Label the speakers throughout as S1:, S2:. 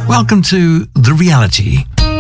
S1: Welcome to The Reality.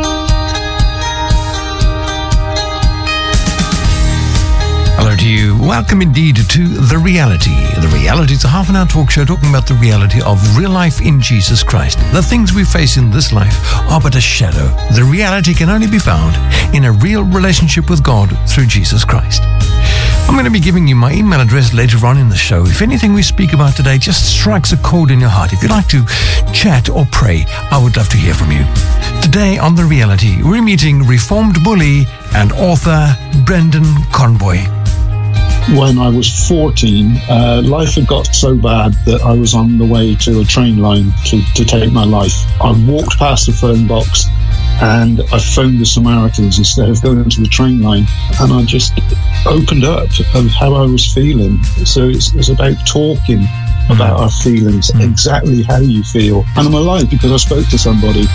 S1: Hello to you. Welcome indeed to The Reality. The Reality is a half-an-hour talk show talking about the reality of real life in Jesus Christ. The things we face in this life are but a shadow. The reality can only be found in a real relationship with God through Jesus Christ. I'm going to be giving you my email address later on in the show. If anything we speak about today just strikes a chord in your heart, if you'd like to chat or pray, I would love to hear from you. Today on The Reality, we're meeting reformed bully and author Brendan Conboy.
S2: When I was 14, life had got so bad that I was on the way to a train line to take my life. I walked past the phone box and I phoned the Samaritans instead of going to the train line, and I just opened up of how I was feeling. So it's about talking about our feelings, exactly how you feel. And I'm alive because I spoke to somebody.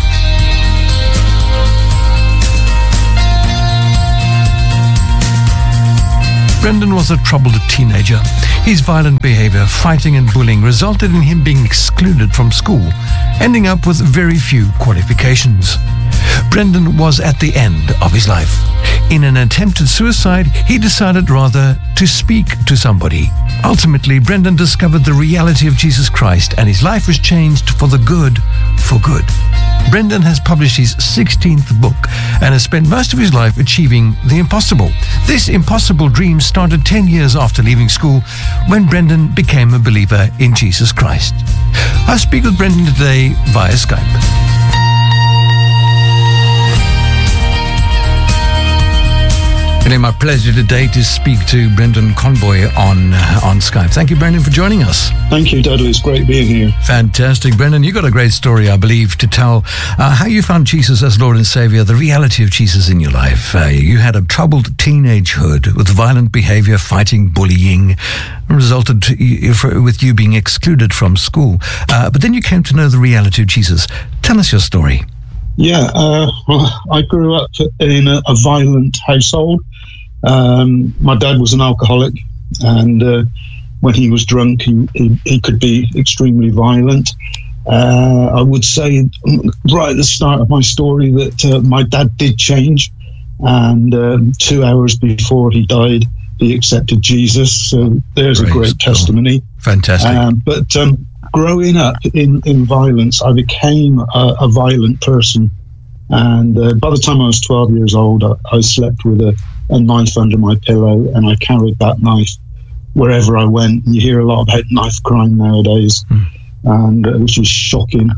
S1: Brendan was a troubled teenager. His violent behavior, fighting and bullying resulted in him being excluded from school, ending up with very few qualifications. Brendan was at the end of his life. In an attempted suicide, he decided rather to speak to somebody. Ultimately, Brendan discovered the reality of Jesus Christ, and his life was changed for the good, for good. Brendan has published his 16th book and has spent most of his life achieving the impossible. This impossible dream started 10 years after leaving school, when Brendan became a believer in Jesus Christ. I speak with Brendan today via Skype. It's my pleasure today to speak to Brendan Conboy on Skype. Thank you, Brendan, for joining us.
S2: Thank you, Dudley. It's great being here.
S1: Fantastic. Brendan, you've got a great story, I believe, to tell how you found Jesus as Lord and Savior, the reality of Jesus in your life. You had a troubled teenagehood with violent behavior, fighting, bullying, resulted with you being excluded from school. But then you came to know the reality of Jesus. Tell us your story.
S2: Yeah, well, I grew up in a violent household. My dad was an alcoholic, and when he was drunk, he could be extremely violent. I would say right at the start of my story that my dad did change, and 2 hours before he died, he accepted Jesus. So there's a great testimony.
S1: Fantastic.
S2: But growing up in violence, I became a violent person. And by the time I was 12 years old, I slept with a knife under my pillow, and I carried that knife wherever I went. You hear a lot about knife crime nowadays, and which is shocking.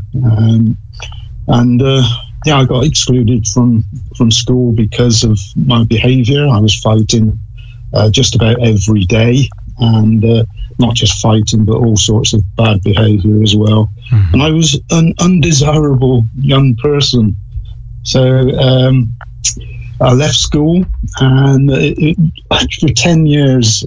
S2: I got excluded from school because of my behaviour. I was fighting just about every day, and not just fighting, but all sorts of bad behaviour as well. And I was an undesirable young person. So I left school, and for 10 years,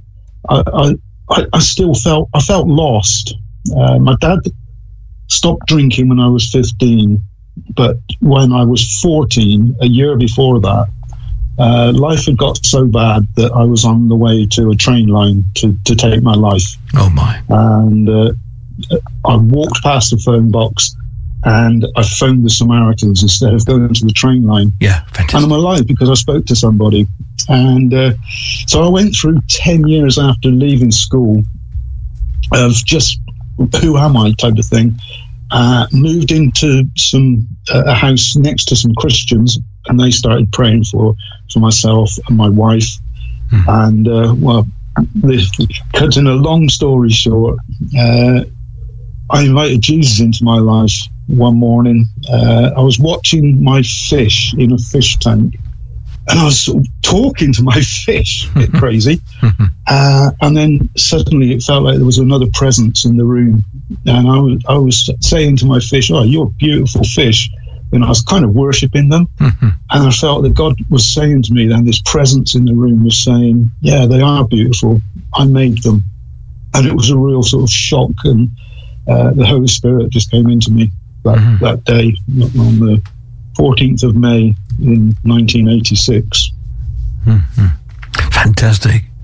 S2: I still felt lost. My dad stopped drinking when I was 15, but when I was 14, a year before that, life had got so bad that I was on the way to a train line to take my life.
S1: Oh my!
S2: And I walked past the phone box, and I phoned the Samaritans instead of going to the train line.
S1: Yeah, fantastic.
S2: And I'm alive because I spoke to somebody. And so I went through 10 years after leaving school of just who am I type of thing. Moved into a house next to some Christians, and they started praying for myself and my wife. And cutting a long story short, I invited Jesus into my life one morning. I was watching my fish in a fish tank, and I was sort of talking to my fish, a bit crazy. And then suddenly it felt like there was another presence in the room, and I was saying to my fish, "Oh, you're beautiful fish." And I was kind of worshipping them. And I felt that God was saying to me, then this presence in the room was saying, yeah, they are beautiful. I made them. And it was a real sort of shock. And the Holy Spirit just came into me that day on the 14th of May in 1986.
S1: Fantastic.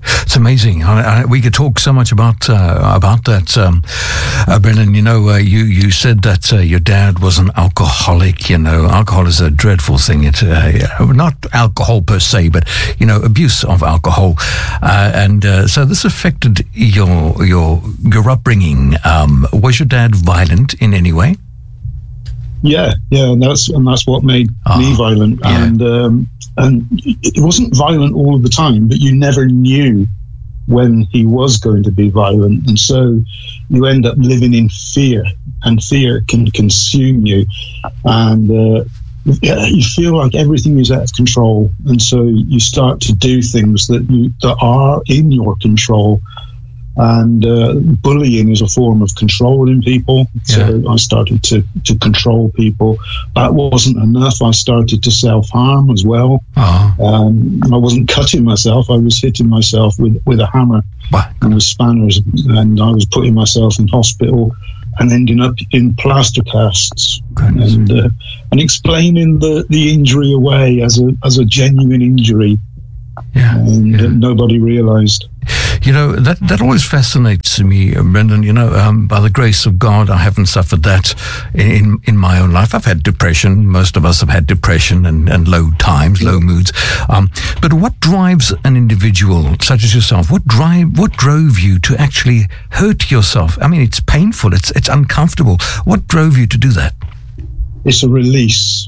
S1: It's amazing. We could talk so much about that, Brendan. You said that your dad was an alcoholic. Alcohol is a dreadful thing. It not alcohol per se, but abuse of alcohol, and so this affected your upbringing. Was your dad violent in any way?
S2: Yeah, and that's what made me violent. Yeah. And it wasn't violent all of the time, but you never knew when he was going to be violent, and so you end up living in fear, and fear can consume you, and you feel like everything is out of control, and so you start to do things that are in your control. And bullying is a form of controlling people. So I started to control people. That wasn't enough. I started to self-harm as well. I wasn't cutting myself. I was hitting myself with a hammer and with spanners. And I was putting myself in hospital and ending up in plaster casts. And explaining the injury away as a genuine injury. Nobody realised.
S1: That always fascinates me, Brendan. By the grace of God, I haven't suffered that in my own life. I've had depression. Most of us have had depression and low times, low moods. But what drives an individual such as yourself? What drove you to actually hurt yourself? I mean, it's painful. It's uncomfortable. What drove you to do that?
S2: It's a release.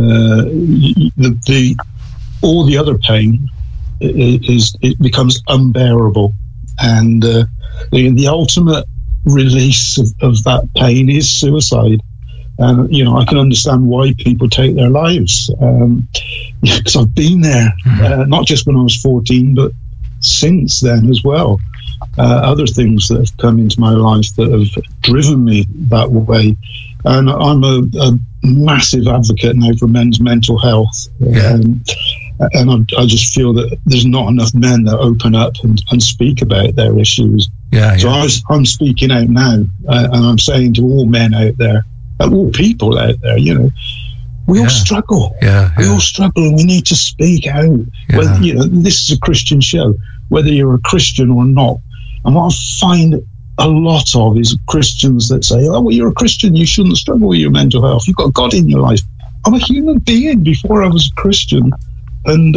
S2: All the other pain it becomes unbearable, and the ultimate release of that pain is suicide. And I can understand why people take their lives, because I've been there, not just when I was 14, but since then as well. Other things that have come into my life that have driven me that way. And I'm a massive advocate now for men's mental health. And I just feel that there's not enough men that open up and speak about their issues. So I'm speaking out now, and I'm saying to all men out there, all people out there, we all struggle. We all struggle, and we need to speak out. Whether, this is a Christian show, whether you're a Christian or not. And what I find a lot of is Christians that say, oh, well, you're a Christian, you shouldn't struggle with your mental health. You've got God in your life. I'm a human being before I was a Christian. And,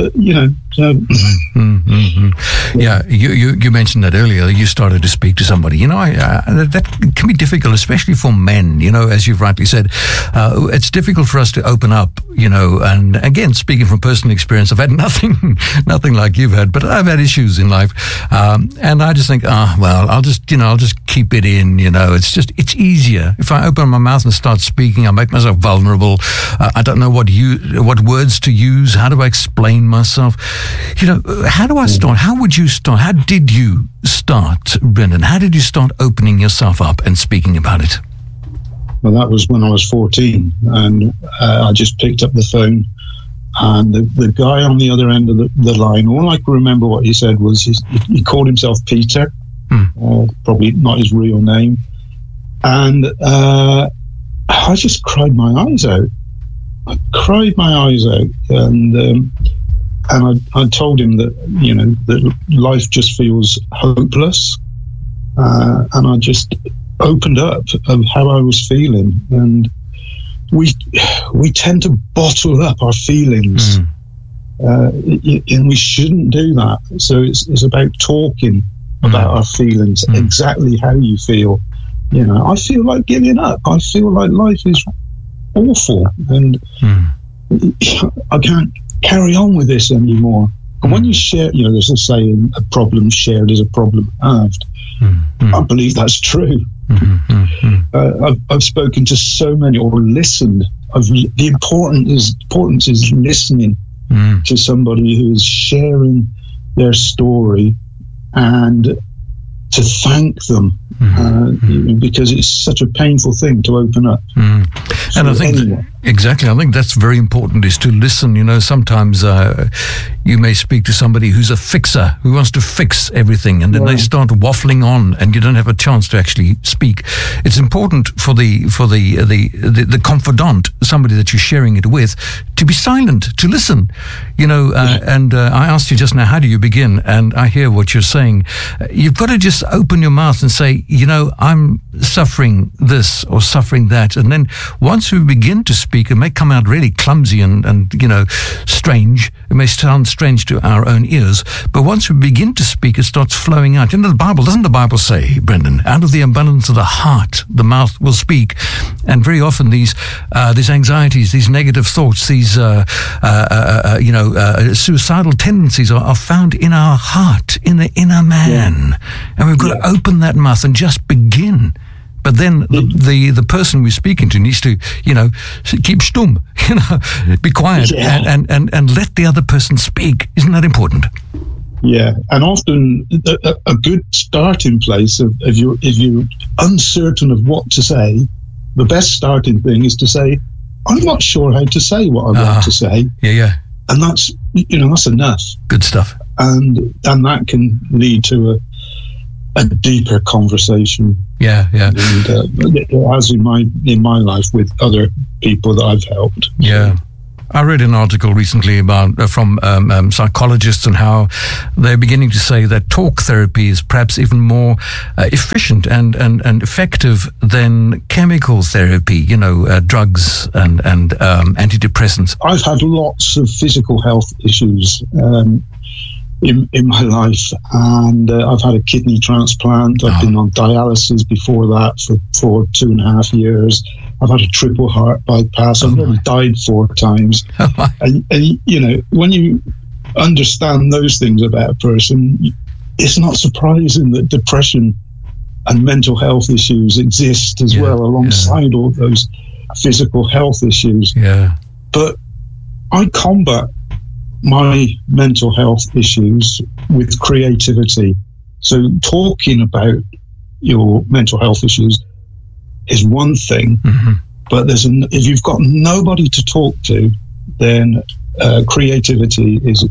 S1: you mentioned that earlier. You started to speak to somebody. That can be difficult, especially for men. As you've rightly said, it's difficult for us to open up. And again, speaking from personal experience, I've had nothing like you've had, but I've had issues in life, and I just think, I'll just keep it in. It's easier if I open my mouth and start speaking. I make myself vulnerable. I don't know what words to use. How do I explain myself? How do I start? How would you start? How did you start, Brendan? How did you start opening yourself up and speaking about it?
S2: Well, that was when I was 14, and I just picked up the phone, and the guy on the other end of the line, all I can remember what he said was he called himself Peter, probably not his real name, and I just cried my eyes out. And I told him that that life just feels hopeless, and I just opened up of how I was feeling. And we tend to bottle up our feelings, and we shouldn't do that. So it's about talking about our feelings, exactly how you feel. I feel like giving up. I feel like life is awful, and I can't carry on with this anymore. And when you share, there's a saying, a problem shared is a problem halved. I believe that's true. I've spoken to so many, or listened. The importance is listening to somebody who is sharing their story, and to thank them, because it's such a painful thing to open up.
S1: And I think exactly. I think that's very important, is to listen. You know, sometimes you may speak to somebody who's a fixer, who wants to fix everything, and then they start waffling on, and you don't have a chance to actually speak. It's important for the confidant, somebody that you're sharing it with, to be silent, to listen. You know, and I asked you just now, how do you begin? And I hear what you're saying. You've got to just open your mouth and say, you know, I'm suffering this or suffering that. And then once we begin to speak, it may come out really clumsy and you know, strange. It may sound strange to our own ears. But once we begin to speak, it starts flowing out. You know, doesn't the Bible say, Brendan, out of the abundance of the heart, the mouth will speak. And very often these anxieties, these negative thoughts, these suicidal tendencies are found in our heart, in the inner man. And we've got to open that mouth and just begin. But then the person we're speaking to needs to, you know, keep stum, you know, be quiet and let the other person speak. Isn't that important?
S2: Yeah, and often a good starting place if you're uncertain of what to say, the best starting thing is to say, I'm not sure how to say what I want to say.
S1: Yeah.
S2: And that's, you know, that's enough.
S1: Good stuff.
S2: And that can lead to a deeper conversation.
S1: Yeah.
S2: And as in my life with other people that I've helped.
S1: Yeah. I read an article recently about from psychologists and how they're beginning to say that talk therapy is perhaps even more efficient and effective than chemical therapy, you know, drugs and antidepressants.
S2: I've had lots of physical health issues in my life, and I've had a kidney transplant. I've been on dialysis before that for 2.5 years. I've had a triple heart bypass. I've nearly died 4 times. And you know, when you understand those things about a person, it's not surprising that depression and mental health issues exist as well, alongside all those physical health issues.
S1: Yeah.
S2: But I combat my mental health issues with creativity. So talking about your mental health issues is one thing, but if you've got nobody to talk to, then creativity is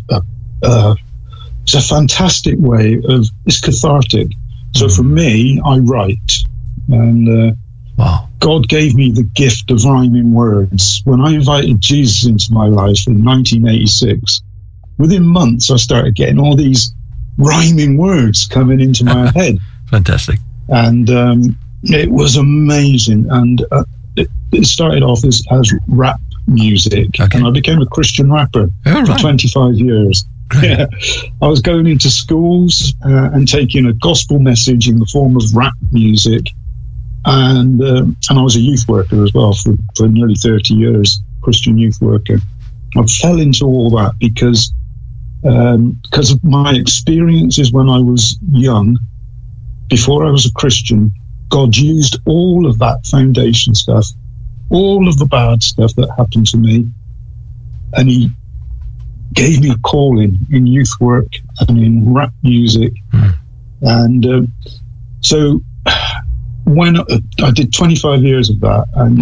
S2: it's a fantastic way of, it's cathartic. So for me, I write, and God gave me the gift of rhyming words. When I invited Jesus into my life in 1986, within months I started getting all these rhyming words coming into my head.
S1: Fantastic.
S2: And it was amazing. And it started off as rap music, and I became a Christian rapper for 25 years. Yeah. I was going into schools and taking a gospel message in the form of rap music. And I was a youth worker as well for nearly 30 years, Christian youth worker. I fell into all that because of my experiences when I was young. Before I was a Christian, God used all of that foundation stuff, all of the bad stuff that happened to me, and He gave me a calling in youth work and in rap music. And so when I did 25 years of that, and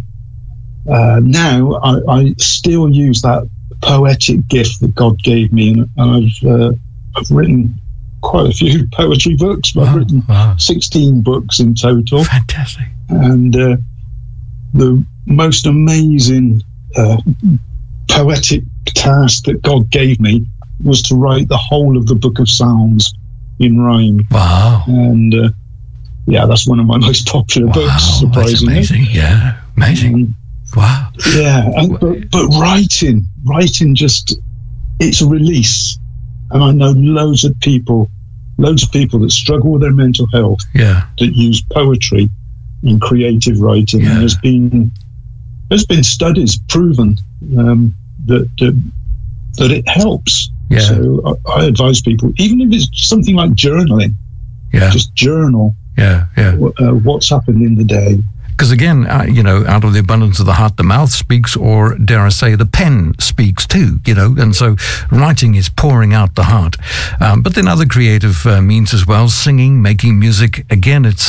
S2: now I still use that poetic gift that God gave me, and I've written quite a few poetry books, but I've written 16 books in total.
S1: Fantastic.
S2: And the most amazing poetic task that God gave me was to write the whole of the book of Psalms in rhyme. Wow. And that's one of my most popular books, surprisingly.
S1: That's amazing. Yeah, amazing. Wow.
S2: Yeah, but writing just, it's a release. And I know loads of people that struggle with their mental health that use poetry and creative writing. And there's been studies proven that it helps. Yeah. So I advise people, even if it's something like journaling, just journal what's happened in the day.
S1: Because again, out of the abundance of the heart, the mouth speaks, or dare I say, the pen speaks too, and so writing is pouring out the heart. But then other creative means as well, singing, making music. Again, it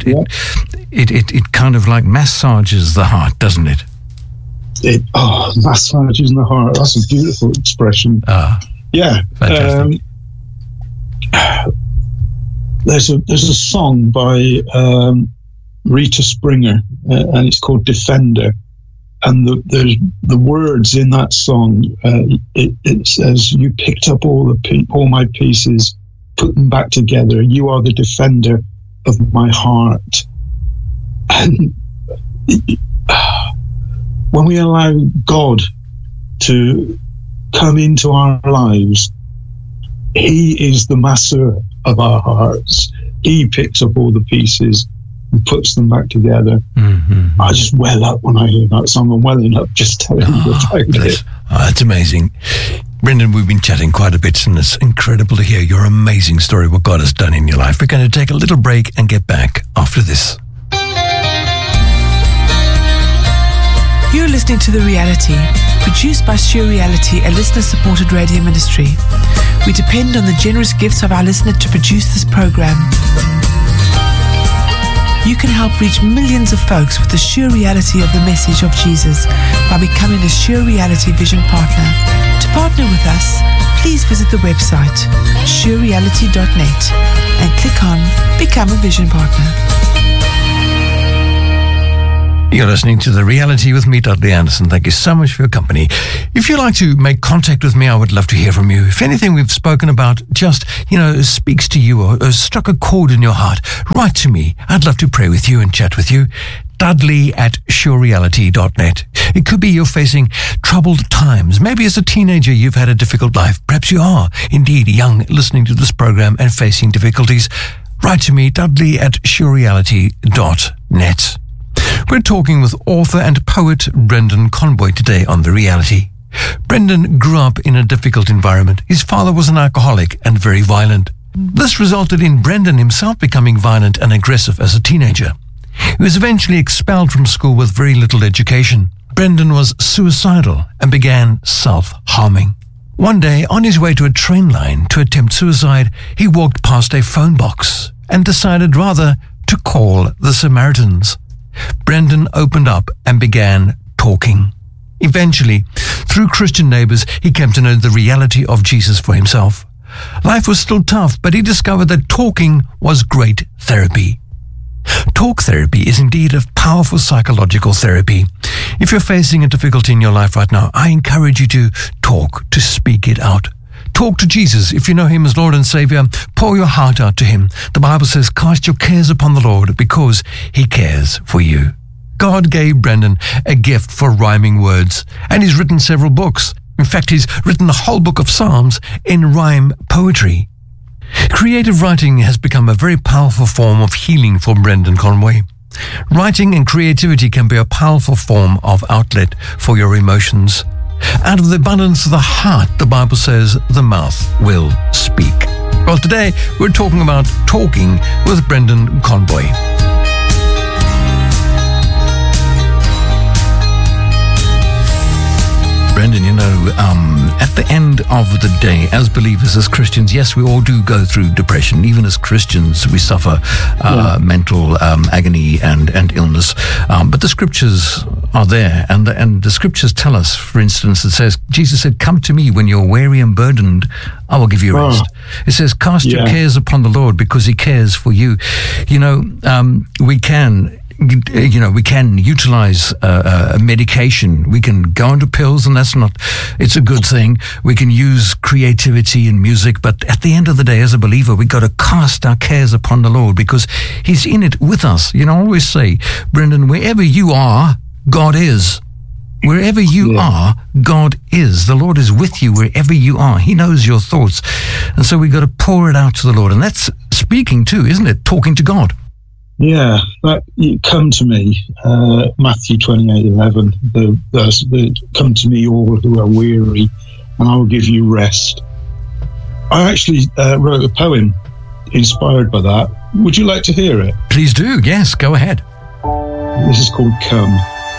S1: kind of like massages the heart, doesn't it?
S2: Massages the heart. That's a beautiful expression. Yeah.
S1: Fantastic.
S2: There's a song by Rita Springer, and it's called Defender. And the words in that song, it says, "You picked up all my pieces, put them back together. You are the defender of my heart." And when we allow God to come into our lives, He is the master of our hearts. He picks up all the pieces and puts them back together.
S1: Mm-hmm.
S2: I just well up when I hear that song. I'm welling up just telling you about it.
S1: That's amazing. Brendan, we've been chatting quite a bit, and it's incredible to hear your amazing story, what God has done in your life. We're going to take a little break and get back after this.
S3: You're listening to The Reality, produced by Sure Reality, a listener-supported radio ministry. We depend on the generous gifts of our listeners to produce this program. You can help reach millions of folks with the sure reality of the message of Jesus by becoming a Sure Reality Vision Partner. To partner with us, please visit the website surereality.net and click on Become a Vision Partner.
S1: You're listening to The Reality with me, Dudley Anderson. Thank you so much for your company. If you'd like to make contact with me, I would love to hear from you. If anything we've spoken about just, speaks to you or struck a chord in your heart, write to me. I'd love to pray with you and chat with you. Dudley@surereality.net. It could be you're facing troubled times. Maybe as a teenager you've had a difficult life. Perhaps you are indeed young, listening to this program and facing difficulties. Write to me, Dudley@surereality.net. We're talking with author and poet Brendan Conboy today on The Reality. Brendan grew up in a difficult environment. His father was an alcoholic and very violent. This resulted in Brendan himself becoming violent and aggressive as a teenager. He was eventually expelled from school with very little education. Brendan was suicidal and began self-harming. One day, on his way to a train line to attempt suicide, he walked past a phone box and decided rather to call the Samaritans. Brendan opened up and began talking. Eventually, through Christian neighbors, he came to know the reality of Jesus for himself. Life was still tough, but he discovered that talking was great therapy. Talk therapy is indeed a powerful psychological therapy. If you're facing a difficulty in your life right now, I encourage you to talk, to speak it out. Talk to Jesus. If you know Him as Lord and Savior, pour your heart out to Him. The Bible says, cast your cares upon the Lord because He cares for you. God gave Brendan a gift for rhyming words, and he's written several books. In fact, he's written the whole book of Psalms in rhyme poetry. Creative writing has become a very powerful form of healing for Brendan Conboy. Writing and creativity can be a powerful form of outlet for your emotions. Out of the abundance of the heart, the Bible says, the mouth will speak. Well, today we're talking about talking with Brendan Conboy. Brendan, at the end of the day, as believers, as Christians, yes, we all do go through depression. Even as Christians, we suffer mental agony and illness. But the scriptures are there, and the scriptures tell us, for instance, it says, Jesus said, come to me when you're weary and burdened, I will give you rest. It says, cast your cares upon the Lord because He cares for you. We can utilize a medication. We can go into pills, and it's a good thing. We can use creativity and music, but at the end of the day, as a believer, we got to cast our cares upon the Lord because He's in it with us. I always say, Brendan, wherever you are, God is. Wherever you are, God is. The Lord is with you wherever you are. He knows your thoughts. And so we got to pour it out to the Lord. And that's speaking too, isn't it? Talking to God.
S2: Yeah, come to me, Matthew 28:11, the verse, come to me all who are weary, and I will give you rest. I actually wrote a poem inspired by that. Would you like to hear it?
S1: Please do, yes, go ahead.
S2: This is called Come.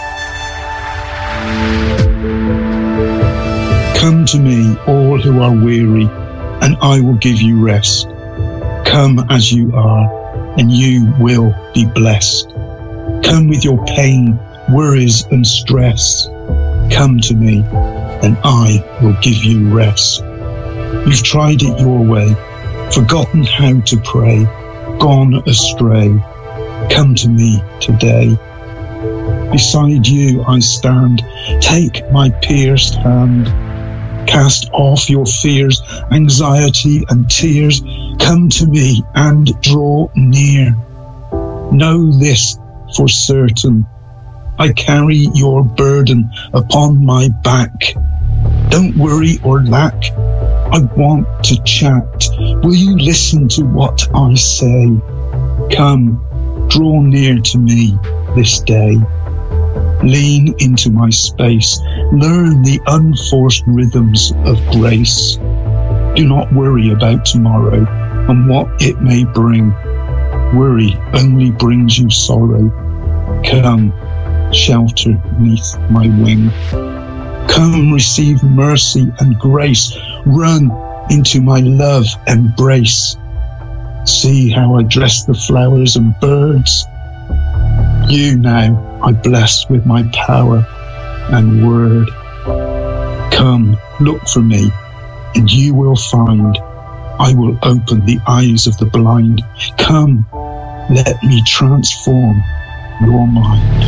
S2: Come to me, all who are weary, and I will give you rest. Come as you are, and you will be blessed. Come with your pain, worries, and stress. Come to me, and I will give you rest. You've tried it your way, forgotten how to pray, gone astray. Come to me today. Beside you I stand. Take my pierced hand. Cast off your fears, anxiety, and tears. Come to me and draw near. Know this for certain. I carry your burden upon my back. Don't worry or lack. I want to chat. Will you listen to what I say? Come, draw near to me this day. Lean into my space. Learn the unforced rhythms of grace. Do not worry about tomorrow and what it may bring. Worry only brings you sorrow. Come, shelter neath my wing. Come, receive mercy and grace. Run into my love embrace. See how I dress the flowers and birds. You now I bless with my power and word. Come, look for me, and you will find I will open the eyes of the blind. Come, let me transform your mind.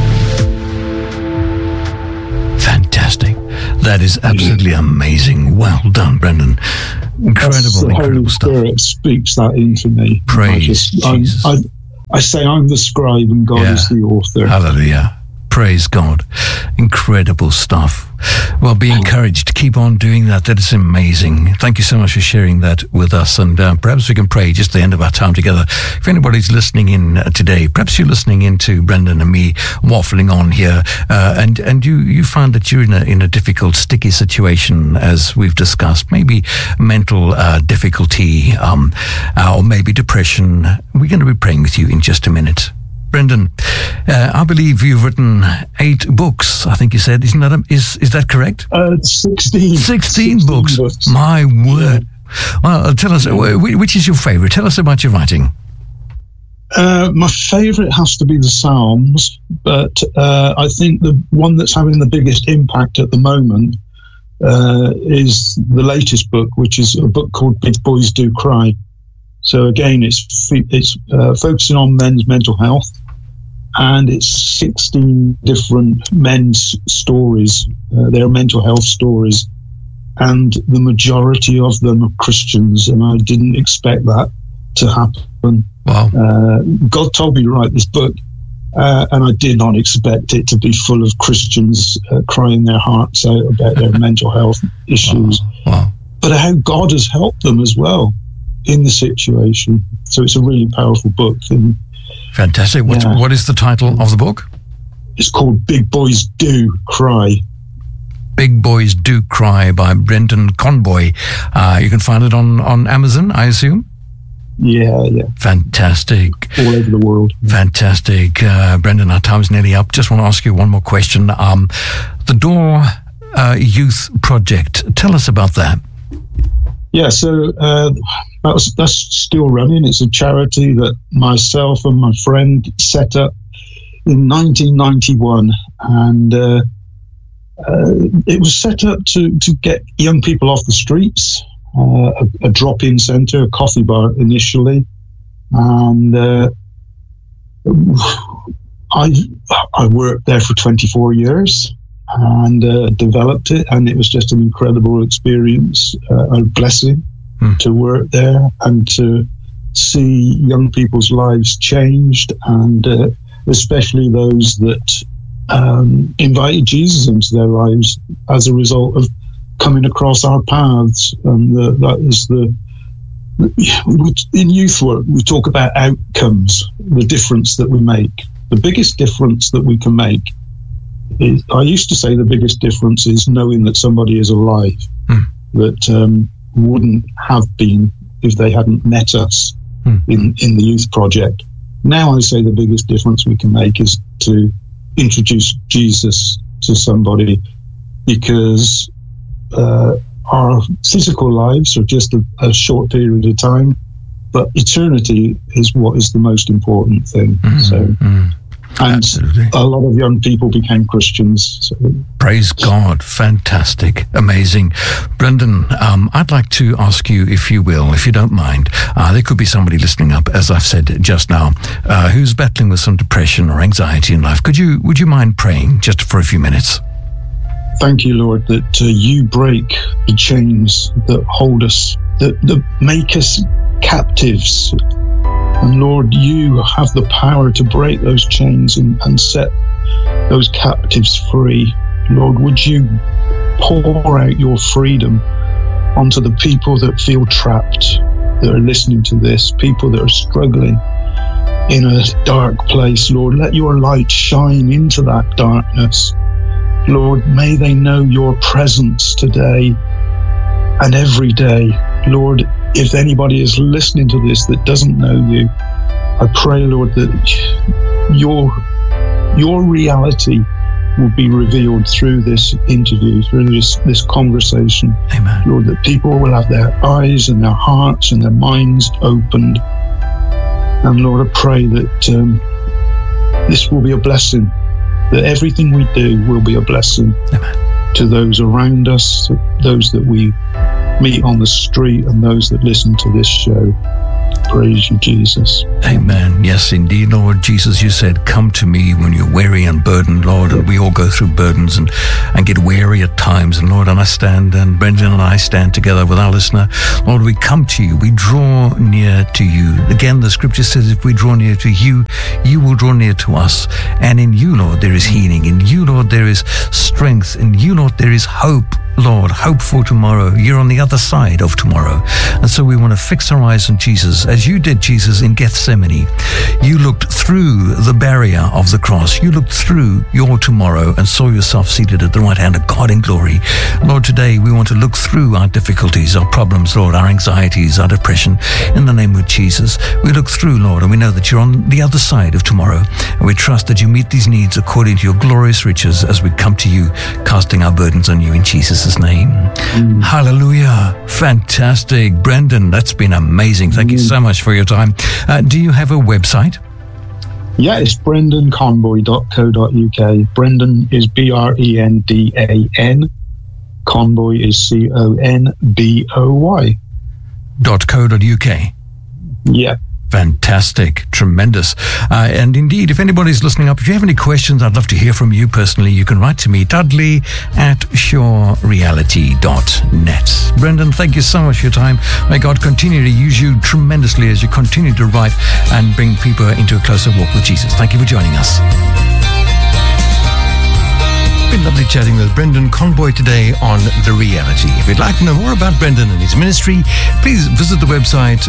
S1: Fantastic. That is absolutely amazing. Well done, Brendan. Incredible, incredible stuff.
S2: The Holy Spirit speaks that into me.
S1: Praise Jesus.
S2: I say I'm the scribe and God is the author.
S1: Hallelujah. Praise God. Incredible stuff. Well, be encouraged. Keep on doing that. That is amazing. Thank you so much for sharing that with us. And perhaps we can pray just at the end of our time together. If anybody's listening in today, perhaps you're listening in to Brendan and me waffling on here, and you find that you're in a difficult, sticky situation, as we've discussed, maybe mental difficulty, or maybe depression. We're going to be praying with you in just a minute. Brendan, I believe you've written 8 books, I think you said. Is that correct? 16 books. My word. Yeah. Well, tell us, which is your favorite? Tell us about your writing.
S2: My favorite has to be the Psalms, but I think the one that's having the biggest impact at the moment is the latest book, which is a book called Big Boys Do Cry. So again, it's focusing on men's mental health, and it's 16 different men's stories, their mental health stories, and the majority of them are Christians, and I didn't expect that to happen.
S1: Wow.
S2: God told me to write this book, and I did not expect it to be full of Christians crying their hearts out about their mental health issues.
S1: Wow.
S2: But how God has helped them as well in the situation. So it's a really powerful book. And
S1: fantastic. What is the title of the book?
S2: It's called Big Boys Do Cry.
S1: Big Boys Do Cry by Brendan Conboy. You can find it on Amazon, I assume?
S2: Yeah.
S1: Fantastic.
S2: All over the world.
S1: Fantastic. Brendan, our time's nearly up. Just want to ask you one more question. The Door Youth Project. Tell us about that.
S2: Yeah, so that's still running. It's a charity that myself and my friend set up in 1991, and it was set up to get young people off the streets, a drop-in centre, a coffee bar initially, and I worked there for 24 years. And developed it, and it was just an incredible experience, a blessing to work there and to see young people's lives changed, and especially those that invited Jesus into their lives as a result of coming across our paths. And that is in youth work, we talk about outcomes, the difference that we make. The biggest difference that we can make I used to say the biggest difference is knowing that somebody is alive, that wouldn't have been if they hadn't met us in the youth project. Now I say the biggest difference we can make is to introduce Jesus to somebody, because our physical lives are just a short period of time, but eternity is what is the most important thing. And absolutely. A lot of young people became Christians. So.
S1: Praise God. Fantastic. Amazing. Brendan, I'd like to ask you, if you will, if you don't mind, there could be somebody listening up, as I've said just now, who's battling with some depression or anxiety in life. Would you mind praying just for a few minutes?
S2: Thank you, Lord, that you break the chains that hold us, that make us captives. And Lord, you have the power to break those chains and set those captives free. Lord, would you pour out your freedom onto the people that feel trapped, that are listening to this, people that are struggling in a dark place. Lord, let your light shine into that darkness. Lord, may they know your presence today and every day. Lord, if anybody is listening to this that doesn't know you, I pray, Lord, that your reality will be revealed through this interview, through this conversation.
S1: Amen.
S2: Lord, that people will have their eyes and their hearts and their minds opened. And Lord, I pray that this will be a blessing, that everything we do will be a blessing.
S1: Amen.
S2: To those around us, those that we meet on the street, and those that listen to this show. Praise you, Jesus.
S1: Amen. Yes, indeed, Lord Jesus, you said, come to me when you're weary and burdened, Lord, and we all go through burdens and get weary at times. And Lord, and I stand, and Brendan and I stand together with our listener. Lord, we come to you. We draw near to you. Again, the scripture says, if we draw near to you, you will draw near to us. And in you, Lord, there is healing. In you, Lord, there is strength. In you, Lord, there is hope. Lord, hope for tomorrow. You're on the other side of tomorrow. And so we want to fix our eyes on Jesus. As you did, Jesus, in Gethsemane, you looked through the barrier of the cross. You looked through your tomorrow and saw yourself seated at the right hand of God in glory. Lord, today we want to look through our difficulties, our problems, Lord, our anxieties, our depression. In the name of Jesus, we look through, Lord, and we know that you're on the other side of tomorrow. And we trust that you meet these needs according to your glorious riches as we come to you, casting our burdens on you in Jesus' name. Hallelujah. Fantastic. Brendan, that's been amazing. Thank you so much for your time. Do you have a website?
S2: Yeah, it's brendanconboy.co.uk. Brendan is Brendan. Conboy is CONBOY.
S1: .co.uk.
S2: Yeah.
S1: Fantastic. Tremendous. And indeed, if anybody's listening up, if you have any questions, I'd love to hear from you personally. You can write to me, Dudley@surereality.net. Brendan, thank you so much for your time. May God continue to use you tremendously as you continue to write and bring people into a closer walk with Jesus. Thank you for joining us. It's been lovely chatting with Brendan Conboy today on The Reality. If you'd like to know more about Brendan and his ministry, please visit the website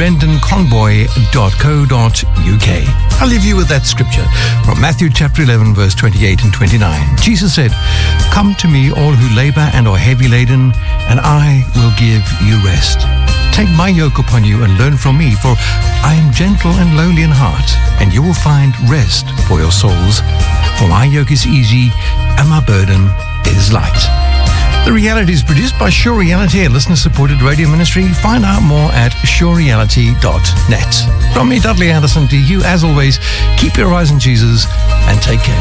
S1: brendanconboy.co.uk. I'll leave you with that scripture from Matthew chapter 11, verse 28 and 29. Jesus said, "Come to me, all who labor and are heavy laden, and I will give you rest. Take my yoke upon you and learn from me, for I am gentle and lowly in heart, and you will find rest for your souls. For my yoke is easy and my burden is light." The Reality is produced by Sure Reality, a listener-supported radio ministry. Find out more at surereality.net. From me, Dudley Anderson, to you, as always, keep your eyes on Jesus and take care.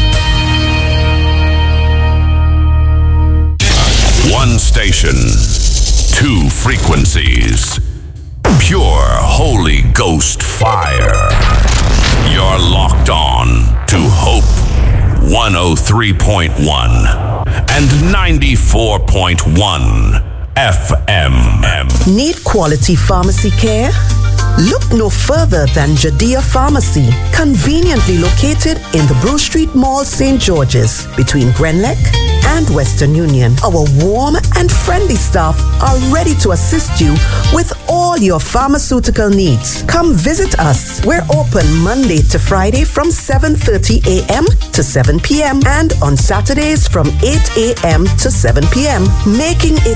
S4: One station, two frequencies, pure Holy Ghost fire. You're locked on to Hope 103.1 and 94.1 FM.
S5: Need quality pharmacy care? Look no further than Judea Pharmacy, conveniently located in the Brew Street Mall, St. George's, between Grenlec and Western Union. Our warm and friendly staff are ready to assist you with all your pharmaceutical needs. Come visit us. We're open Monday to Friday from 7:30 a.m. to 7 p.m. and on Saturdays from 8 a.m. to 7 p.m., making it